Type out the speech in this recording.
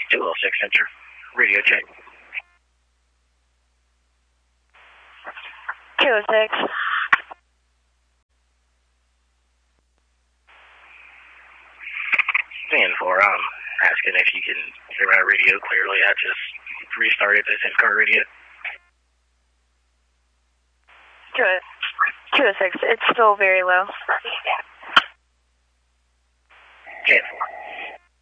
206 Center. Radio check. 206. And for asking if you can hear my radio clearly. I just restarted this in-car radio. 206. It's still very low. 10-4.